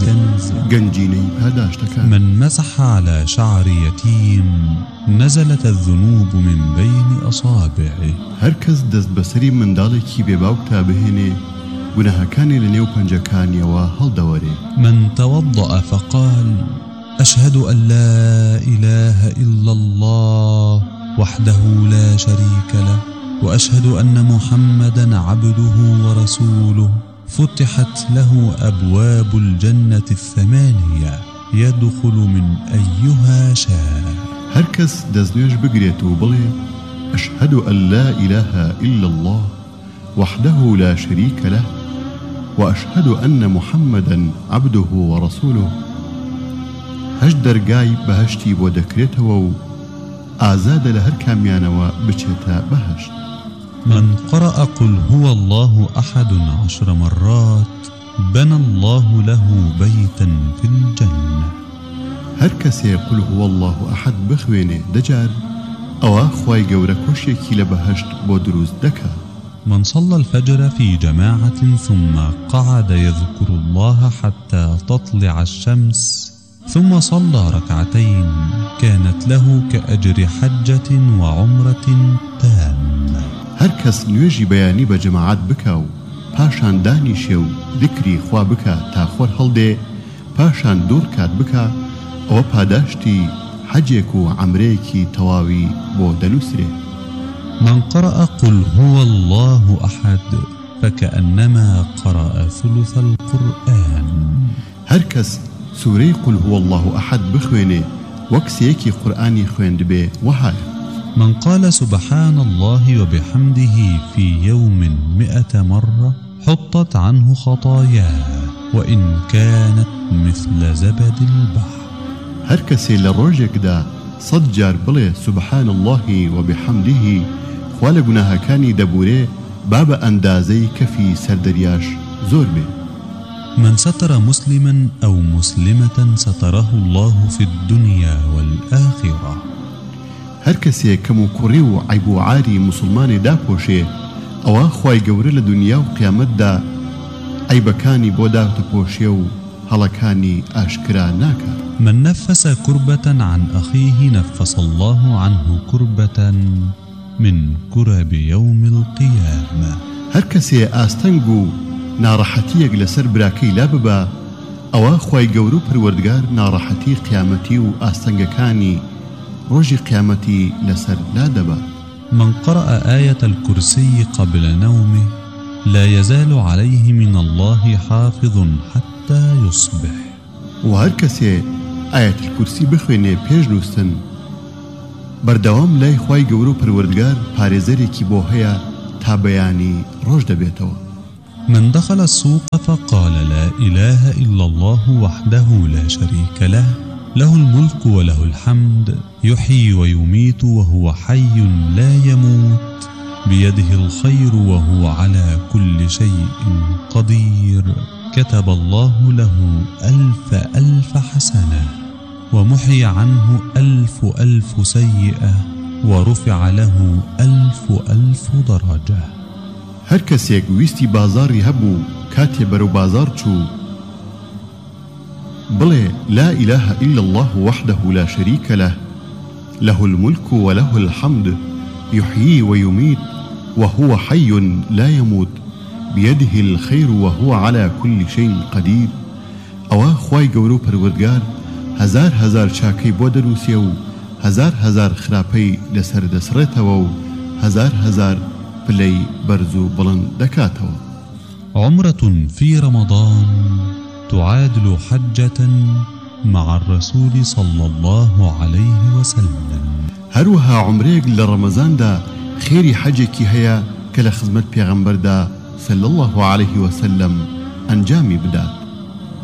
الكنز گەنجینەی پاداشتەکان. من مسح على شعر يتيم نزلت الذنوب من بين أصابعه. هەر کەس دەست بەسەری منداڵێکی بێباوک تا بهێنێ گوناهەکانی لە نێو پەنجەکانیەوە هەڵدەوەرێ. من توضأ فقال أشهد أن لا إله إلا الله وحده لا شريك له وأشهد أن محمدا عبده ورسوله فتحت له أبواب الجنة الثمانية يدخل من أيها شاء. هەر کەس دەستنوێژ بگرێت و بڵێ أشهد أن لا إله إلا الله وحده لا شريك له وأشهد أن محمدا عبده ورسوله هەشت دەرگای بەهەشتی بۆ دەکرێتەوە و ئازادە لە هەر کامیانەوە بچێتە بەهەشت. من قرأ قل هو الله 11 مرات بنى الله له بيتا في الجنة. هەر کەسێ قل هو الله أحد بخوێنێ دەجار ئەوە خوای گەورە کۆشێکی لە بەهەشت بۆ دروست دەکات. من صلى الفجر في جماعة ثم قعد يذكر الله حتى تطلع الشمس ثم صلى ركعتين كانت له كأجر حجة وعمرة تامة. هەر کەس نوێژی بەیانی بە جەماعەت بکە و پاشان دانیشێ و ذکری خوا بکە تا خۆر هەڵدێ پاشان دوور کات بکە ئەوە پاداشتی حەجێک و عەمرەیەکی تەواوی بۆ دەنووسرێ. من قرأ قل هو الله أحد فكأنما قرأ ثلث القرآن. هەر کەس سورەی قل هو الله أحد بخوێنێ وەک سەیەکی قورئانی خوێندبێ وهایە. من قال سبحان الله وبحمده في يوم 100 مرة حطت عنه خطاياه وإن كانت مثل زبد البحر. هەر کەسێ لە ڕۆژێکدا 100 جار بڵێ سبحان الله وبحمده خوا لە گوناهەکانی دەبورێ با بە ئەندازەی کەفی سەردەریاش زۆر بێ. من ستر مسلما أو مسلمة ستره الله في الدنيا والآخرة. هەر کەسێ کەم و کوڕی و عیب و عاری موسڵمانێ داپۆشێ ئەوە خوای گەورە لە دنیا و قیامەتدا عیبەکانی بۆ داتەپۆشێ و هەڵەکانی ئاشکرا ناکات. من نفس كربة عن أخيه نفس الله عنه كربة من كرب يوم القيامة. هەر کەسێ ئاستەنگ و ناڕەحەتیەک لەسەر براکەی لا ببا ئەوە خوای گەورە و پەروەردگار ناڕەحەتی قیامەتی و ئاستەنگەکانی ڕۆژی قیامەتی لەسەر لا دەبا. من قرأ آية الكرسي قبل نومه لا يزال عليه من الله حافظ حتى يصبح. و هەر کەسێ ئايەت الکورسی بخوێنێ پێش نووستن بەردەوام لای خوای گەورە و پەروەردگار پارێزەرێکی بۆ هەیە تا بەیانی ڕۆژ دەبێتەوە. من دخل السوق فقال لا إله إلا الله وحده لا شريك له له الملك وله الحمد يحيي ويميت وهو حي لا يموت بيده الخير وهو على كل شيء قدير كتب الله له 1000 حسنة ومحي عنه 1000 سيئة ورفع له 1000 درجة. هەر کەسێک ویستی بازاری هەبوو کاتێ بەرەو بازار چوو بڵێ لا إله إلا الله وحده لا شريك له له الملك وله الحمد يحيي ويميت وهو حي لا يموت بيده الخير وهو على كل شيء قدير ئەوە خوای گەورە و پەروەردگار هەزار چاکەی بۆ دەنووسێ و هەزار خراپەی لەسەر دەسڕێتەوە و هەزار پلەی بەرز و بڵند دەکاتەوە. عمرة في رمضان تعادل حجة مع الرسول صلى الله عليه وسلم. هەروەها عمرێک لە ڕەمەزاندا خێری حەجێکی هەیە کە لە خزمەت پێغەمبەردا صلى الله عليه وسلم ئەنجامی بدات.